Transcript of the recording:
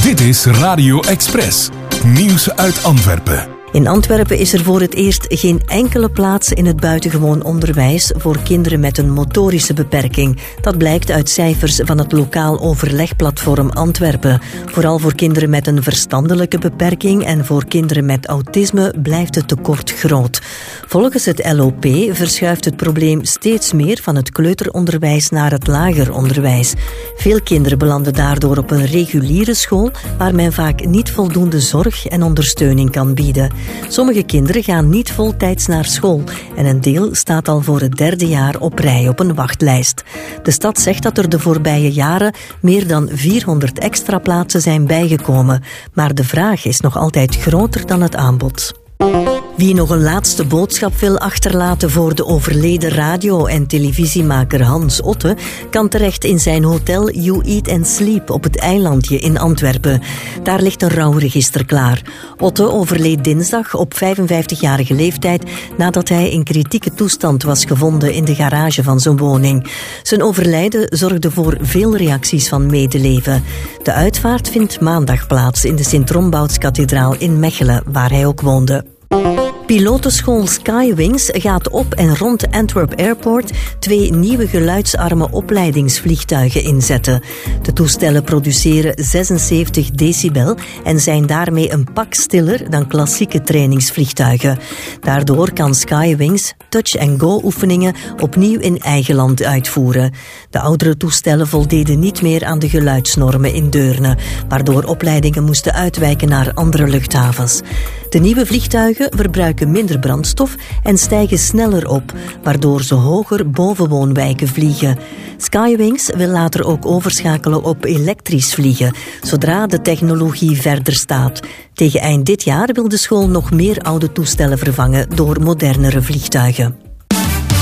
Dit is Radio Express. Nieuws uit Antwerpen. In Antwerpen is er voor het eerst geen enkele plaats in het buitengewoon onderwijs voor kinderen met een motorische beperking. Dat blijkt uit cijfers van het lokaal overlegplatform Antwerpen. Vooral voor kinderen met een verstandelijke beperking en voor kinderen met autisme blijft het tekort groot. Volgens het LOP verschuift het probleem steeds meer van het kleuteronderwijs naar het lager onderwijs. Veel kinderen belanden daardoor op een reguliere school waar men vaak niet voldoende zorg en ondersteuning kan bieden. Sommige kinderen gaan niet voltijds naar school en een deel staat al voor het 3e jaar op rij op een wachtlijst. De stad zegt dat er de voorbije jaren meer dan 400 extra plaatsen zijn bijgekomen, maar de vraag is nog altijd groter dan het aanbod. Wie nog een laatste boodschap wil achterlaten voor de overleden radio- en televisiemaker Hans Otte, kan terecht in zijn hotel You Eat and Sleep op het eilandje in Antwerpen. Daar ligt een rouwregister klaar. Otte overleed dinsdag op 55-jarige leeftijd nadat hij in kritieke toestand was gevonden in de garage van zijn woning. Zijn overlijden zorgde voor veel reacties van medeleven. De uitvaart vindt maandag plaats in de Sint-Rombouts-kathedraal in Mechelen, waar hij ook woonde. Pilotenschool Skywings gaat op en rond Antwerp Airport 2 nieuwe geluidsarme opleidingsvliegtuigen inzetten. De toestellen produceren 76 decibel en zijn daarmee een pak stiller dan klassieke trainingsvliegtuigen. Daardoor kan Skywings touch-and-go oefeningen opnieuw in eigen land uitvoeren. De oudere toestellen voldeden niet meer aan de geluidsnormen in Deurne, waardoor opleidingen moesten uitwijken naar andere luchthavens. De nieuwe vliegtuigen verbruiken minder brandstof en stijgen sneller op, waardoor ze hoger boven woonwijken vliegen. Skywings wil later ook overschakelen op elektrisch vliegen, zodra de technologie verder staat. Tegen eind dit jaar wil de school nog meer oude toestellen vervangen door modernere vliegtuigen.